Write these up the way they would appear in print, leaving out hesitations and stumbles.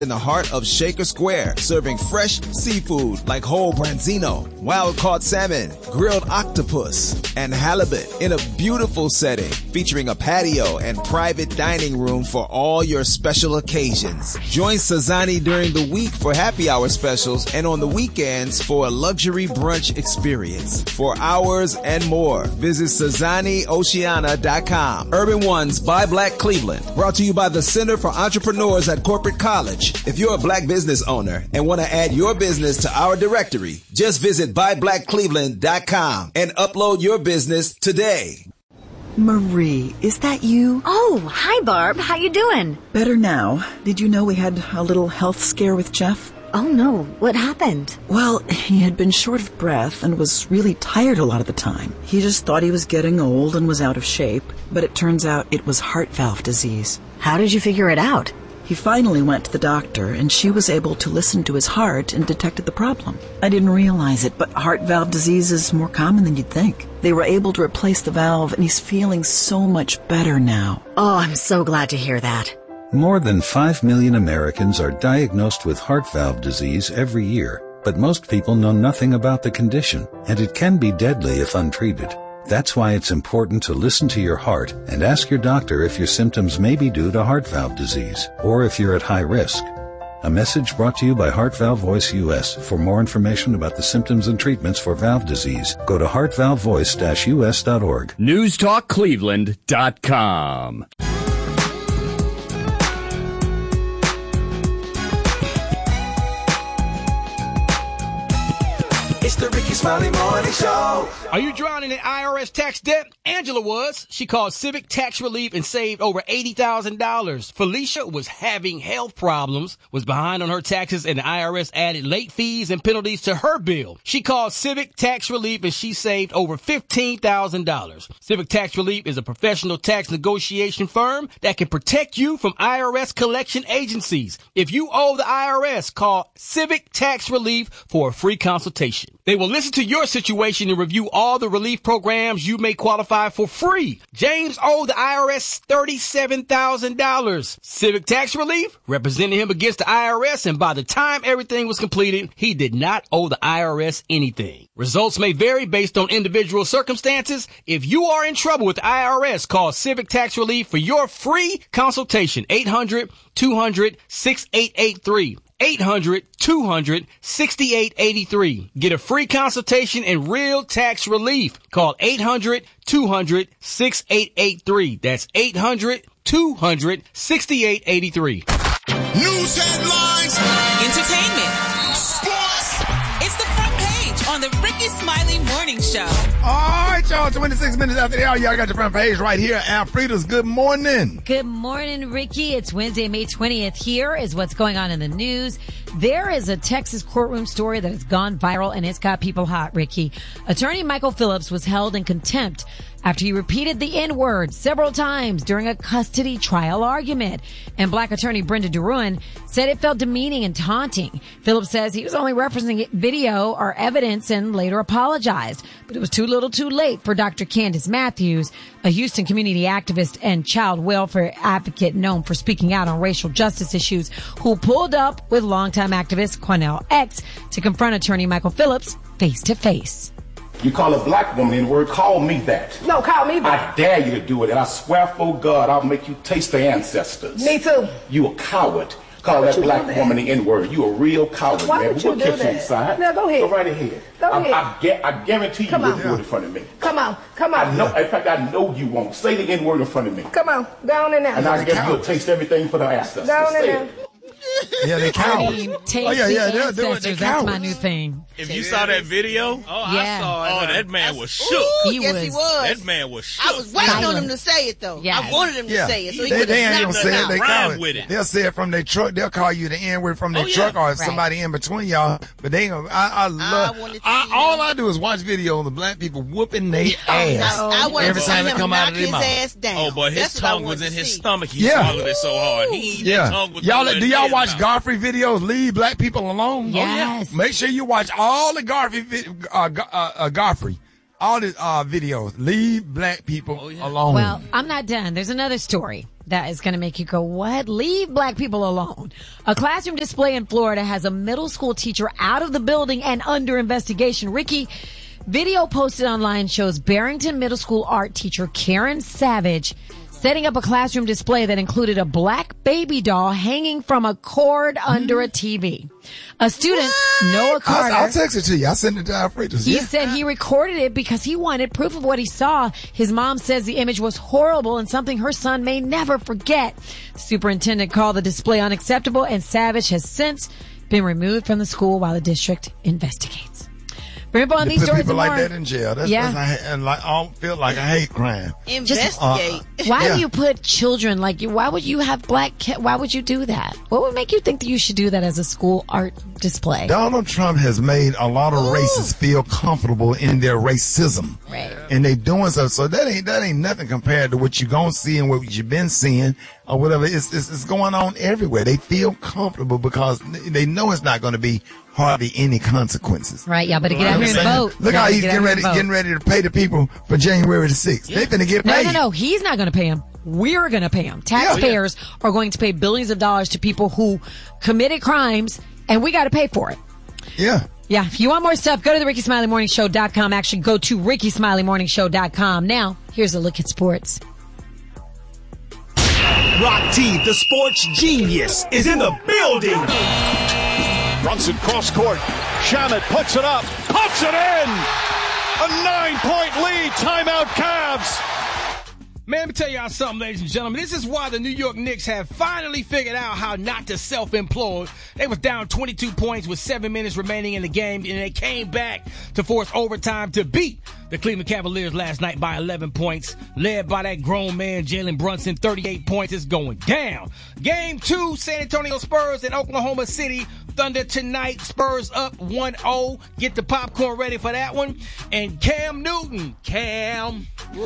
in the heart of Shaker Square, serving fresh seafood like whole branzino, wild-caught salmon, grilled octopus, and halibut in a beautiful setting featuring a patio and private dining room for all your special occasions. Join Sazani during the week for happy hour specials and on the weekends for a luxury brunch experience. For hours and more, visit SazaniOceana.com. Urban Ones by Black Cleveland, brought to you by the Center for Entrepreneurs at Corporate College. If you're a black business owner and want to add your business to our directory, just visit BuyBlackCleveland.com and upload your business today. Marie, is that you? Oh, hi, Barb. How you doing? Better now. Did you know we had a little health scare with Jeff? Oh, no. What happened? Well, he had been short of breath and was really tired a lot of the time. He just thought he was getting old and was out of shape, but it turns out it was heart valve disease. How did you figure it out? He finally went to the doctor, and she was able to listen to his heart and detected the problem. I didn't realize it, but heart valve disease is more common than you'd think. They were able to replace the valve, and he's feeling so much better now. Oh, I'm so glad to hear that. More than 5 million Americans are diagnosed with heart valve disease every year, but most people know nothing about the condition, and it can be deadly if untreated. That's why it's important to listen to your heart and ask your doctor if your symptoms may be due to heart valve disease or if you're at high risk. A message brought to you by Heart Valve Voice US. For more information about the symptoms and treatments for valve disease, go to heartvalvevoice-us.org. NewsTalkCleveland.com. It's the Ricky Smiley Morning Show. Are you drowning in IRS tax debt? Angela was. She called Civic Tax Relief and saved over $80,000. Felicia was having health problems, was behind on her taxes, and the IRS added late fees and penalties to her bill. She called Civic Tax Relief and she saved over $15,000. Civic Tax Relief is a professional tax negotiation firm that can protect you from IRS collection agencies. If you owe the IRS, call Civic Tax Relief for a free consultation. They will listen to your situation and review all the relief programs you may qualify for free. James owed the IRS $37,000. Civic Tax Relief represented him against the IRS, and by the time everything was completed, he did not owe the IRS anything. Results may vary based on individual circumstances. If you are in trouble with the IRS, call Civic Tax Relief for your free consultation. 800-200-6883. 800-200-6883. Get a free consultation and real tax relief. Call 800-200-6883. That's 800-200-6883. News headlines. Entertainment. Sports. It's the front page on the Ricky Smiley Morning Show. All right, y'all. 26 minutes after the hour, y'all got your front page right here. Alfreda's good morning. Good morning, Ricky. It's Wednesday, May 20th. Here is what's going on in the news. There is a Texas courtroom story that has gone viral, and it's got people hot, Ricky. Attorney Michael Phillips was held in contempt after he repeated the N-word several times during a custody trial argument. And Black attorney Brenda DeRuin said it felt demeaning and taunting. Phillips says he was only referencing video or evidence and later apologized. But it was too little too late for Dr. Candace Matthews, a Houston community activist and child welfare advocate known for speaking out on racial justice issues, who pulled up with longtime activist Cornell X to confront attorney Michael Phillips face to face. You call a black woman N-word, call me that. No, call me that. I dare you to do it, and I swear for God, I'll make you taste the ancestors. Me too. You a coward. Call that black woman the N-word. You a real coward, Why man. would you What do kept you that? inside? Now, go ahead. Go right ahead. Go ahead. I guarantee you won't do it in front of me. Come on. I know. In fact, I know you won't. Say the N-word in front of me. Come on. Go on in there. And I guess you'll taste everything for the ancestors. Go on in there. Yeah, they count. They'll do it. That's my new thing. If you saw that video, I saw it. Oh, that man was shook. He was. That man was shook. I was waiting on him to say it, though. Yes. I wanted him to say it, so he They could ain't have gonna snapped say it it. They out. call with it. it. They'll say it from their truck. They'll call you the N-word from their truck or somebody in between y'all. But they ain't gonna. I love. All I do is watch videos of the black people whooping their ass I wanted every to time see they him come out knock of their his mouth. ass down. Oh, but his That's what I tongue was wanted in to his see. stomach. He swallowed it so hard. That tongue was Y'all, nowhere do y'all near watch his mouth. Godfrey videos? Leave black people alone. Yes. Make sure you watch all the Godfrey Godfrey. All the videos. Leave black people alone. Well, I'm not done. There's another story that is going to make you go, what? Leave black people alone. A classroom display in Florida has a middle school teacher out of the building and under investigation. Ricky, video posted online shows Barrington Middle School art teacher Karen Savage setting up a classroom display that included a black baby doll hanging from a cord under a TV. A student, Noah Carter. I'll text it to you. I'll send it to Alfredo. He said he recorded it because he wanted proof of what he saw. His mom says the image was horrible and something her son may never forget. The superintendent called the display unacceptable, and Savage has since been removed from the school while the district investigates. Remember on these stories people more, like that in jail. That's I feel like a hate crime. Investigate. Why do you put children why would you have why would you do that? What would make you think that you should do that as a school art display? Donald Trump has made a lot of racists feel comfortable in their racism. Right. And they doing so that ain't nothing compared to what you're gonna see and what you've been seeing or whatever. It's going on everywhere. They feel comfortable because they know it's not gonna be hardly any consequences. Right, y'all better get out here and vote. Look how he's getting ready to pay the people for January the 6th. Yeah. They finna get paid. No. He's not going to pay them. We're going to pay them. Taxpayers are going to pay billions of dollars to people who committed crimes, and we got to pay for it. Yeah. Yeah. If you want more stuff, go to the RickySmileyMorningShow.com. Actually, go to RickySmileyMorningShow.com. Now, here's a look at sports. Rock T, the sports genius, is in the building. Brunson cross court. Shamet puts it up. Puts it in. A 9-point lead. Timeout Cavs. Man, let me tell y'all something, ladies and gentlemen. This is why the New York Knicks have finally figured out how not to self-implode. They was down 22 points with 7 minutes remaining in the game, and they came back to force overtime to beat the Cleveland Cavaliers last night by 11 points, led by that grown man, Jalen Brunson, 38 points. It's going down. Game 2, San Antonio Spurs and Oklahoma City Thunder tonight. Spurs up 1-0. Get the popcorn ready for that one. And Cam Newton. Cam.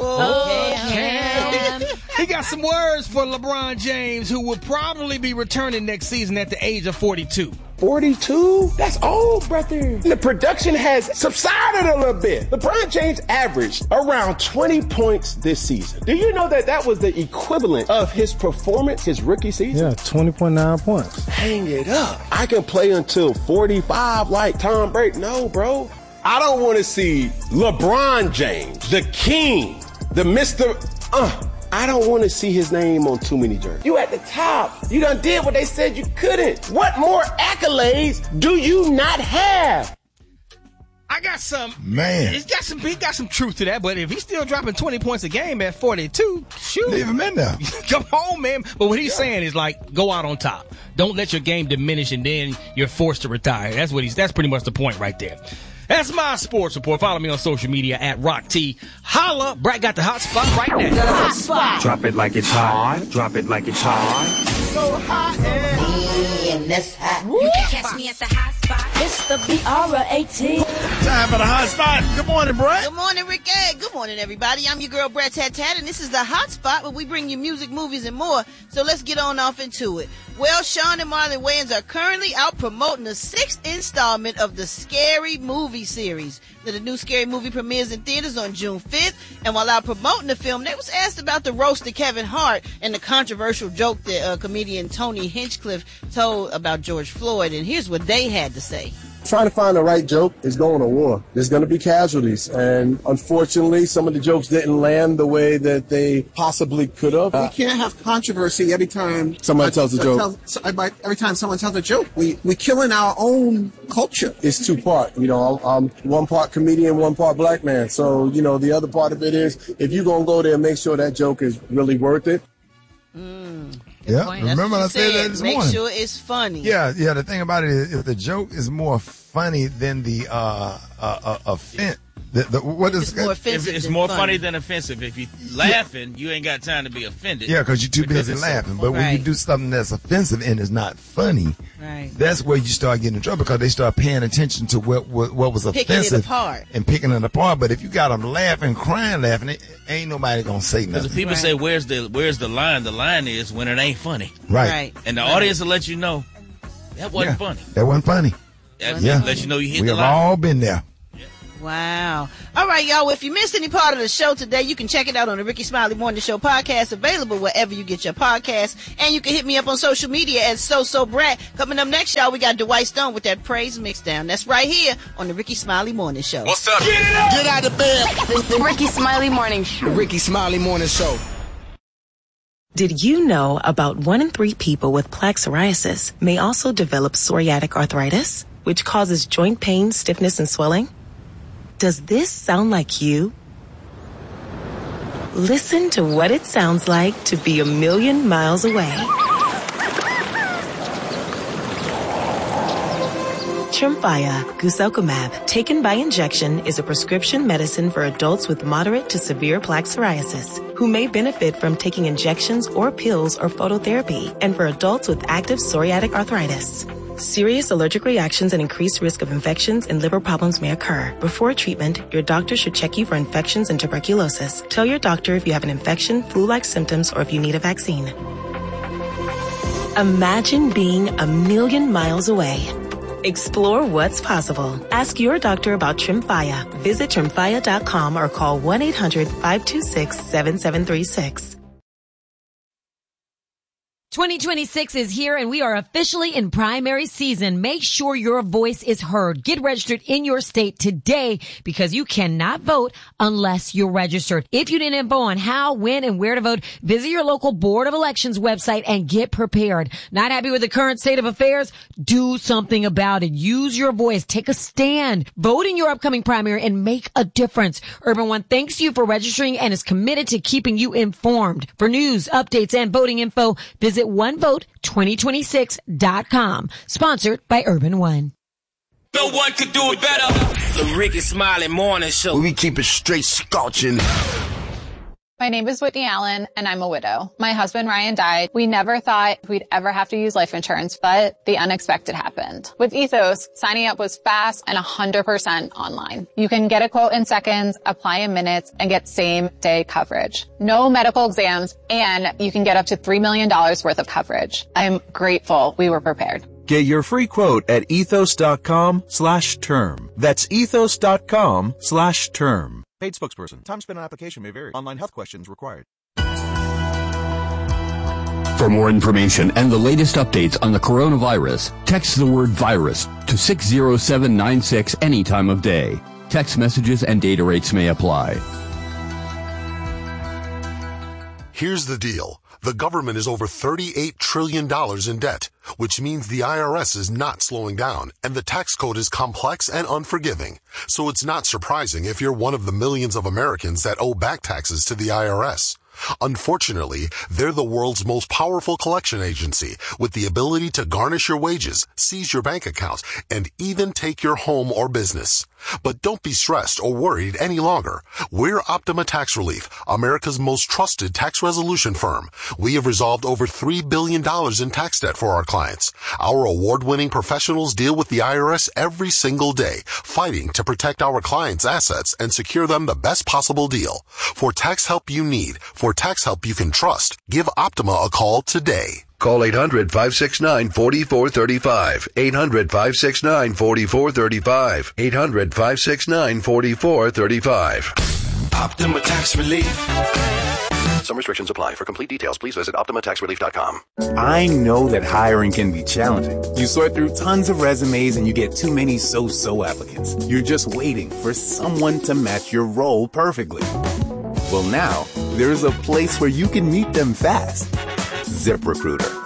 He got some words for LeBron James, who will probably be returning next season at the age of 42. 42? That's old, brother. The production has subsided a little bit. LeBron James averaged around 20 points this season. Do you know that was the equivalent of his performance his rookie season? Yeah, 20.9 points. Hang it up. I can play until 45 like Tom Brady. No, bro. I don't want to see LeBron James, the king, the Mr. I don't want to see his name on too many jerseys. You at the top. You done did what they said you couldn't. What more accolades do you not have? I got some. Man. He got some truth to that, but if he's still dropping 20 points a game at 42, shoot. Leave him in there. Come on, man. But what he's saying is go out on top. Don't let your game diminish and then you're forced to retire. That's pretty much the point right there. That's my sports report. Follow me on social media at Rock T. Holla. Brad got the hot spot right now. Hot spot. Drop it like it's hot. Drop it like it's hot. So hot and that's hot. You can catch me at the hot spot. It's the BR18. Time for the hot spot. Good morning, Brett. Good morning, Rick. Good morning, everybody. I'm your girl, Brett Tat, and this is the hot spot where we bring you music, movies, and more. So let's get on off into it. Well, Sean and Marlon Wayans are currently out promoting the 6th installment of the Scary Movie series. The new Scary Movie premieres in theaters on June 5th, and while out promoting the film, they was asked about the roast of Kevin Hart and the controversial joke that comedian Tony Hinchcliffe told about George Floyd, and here's what they had to say. Trying to find the right joke is going to war. There's going to be casualties. And unfortunately, some of the jokes didn't land the way that they possibly could have. We can't have controversy every time somebody tells a joke. Every time someone tells a joke, we killing our own culture. It's 2-part. I'm 1 part comedian, 1 part black man. So, the other part of it is if you're going to go there and make sure that joke is really worth it. Yeah, remember I said that this morning. Make sure it's funny. Yeah. The thing about it is, if the joke is more funny than the offense, what is it's more offensive? It's more funny than offensive. If you're laughing, you ain't got time to be offended. Yeah, because you're too busy laughing. But when you do something that's offensive and is not funny, that's where you start getting in trouble because they start paying attention to what was offensive and picking it apart. But if you got them laughing, crying, laughing, ain't nobody gonna say nothing. Because people say, "Where's the line?" The line is when it ain't funny. Right. And the audience will let you know that wasn't funny. That wasn't funny. Let you know you hit the line. We've all been there. Wow. All right, y'all. Well, if you missed any part of the show today, you can check it out on the Ricky Smiley Morning Show podcast, available wherever you get your podcasts. And you can hit me up on social media at SoSoBrat. Coming up next, y'all, we got Dwight Stone with that Praise Mixdown. That's right here on the Ricky Smiley Morning Show. What's up? Get out of bed. The Ricky Smiley Morning Show. The Ricky Smiley Morning Show. Did you know about 1 in 3 people with plaque psoriasis may also develop psoriatic arthritis, which causes joint pain, stiffness, and swelling? Does this sound like you? Listen to what it sounds like to be a million miles away. Tremfya guselkumab, taken by injection, is a prescription medicine for adults with moderate to severe plaque psoriasis who may benefit from taking injections or pills or phototherapy, and for adults with active psoriatic arthritis. Serious allergic reactions and increased risk of infections and liver problems may occur. Before treatment, your doctor should check you for infections and tuberculosis. Tell your doctor if you have an infection, flu-like symptoms, or if you need a vaccine. Imagine being a million miles away. Explore what's possible. Ask your doctor about Tremfya. Visit Tremfya.com or call 1-800-526-7736. 2026 is here and we are officially in primary season. Make sure your voice is heard. Get registered in your state today because you cannot vote unless you're registered. If you need info on how, when, and where to vote, visit your local Board of Elections website and get prepared. Not happy with the current state of affairs? Do something about it. Use your voice. Take a stand. Vote in your upcoming primary and make a difference. Urban One thanks you for registering and is committed to keeping you informed. For news, updates, and voting info, visit OneVote2026.com. Sponsored by Urban One. No one could do it better. The Ricky Smiley Morning Show. We keep it straight scorching. My name is Whitney Allen, and I'm a widow. My husband, Ryan, died. We never thought we'd ever have to use life insurance, but the unexpected happened. With Ethos, signing up was fast and 100% online. You can get a quote in seconds, apply in minutes, and get same-day coverage. No medical exams, and you can get up to $3 million worth of coverage. I'm grateful we were prepared. Get your free quote at ethos.com/term. That's ethos.com/term. Paid spokesperson. Time spent on application may vary. Online health questions required. For more information and the latest updates on the coronavirus, text the word virus to 60796 any time of day. Text messages and data rates may apply. Here's the deal. The government is over $38 trillion in debt, which means the IRS is not slowing down, and the tax code is complex and unforgiving. So it's not surprising if you're one of the millions of Americans that owe back taxes to the IRS. Unfortunately, they're the world's most powerful collection agency with the ability to garnish your wages, seize your bank accounts, and even take your home or business. But don't be stressed or worried any longer. We're Optima Tax Relief, America's most trusted tax resolution firm. We have resolved over $3 billion in tax debt for our clients. Our award-winning professionals deal with the IRS every single day, fighting to protect our clients' assets and secure them the best possible deal. For tax help you need, for tax help you can trust, give Optima a call today. Call 800-569-4435. 800-569-4435. 800-569-4435. Optima Tax Relief. Some restrictions apply. For complete details, please visit OptimaTaxRelief.com. I know that hiring can be challenging. You sort through tons of resumes and you get too many so-so applicants. You're just waiting for someone to match your role perfectly. Well, now, there's a place where you can meet them fast. ZipRecruiter.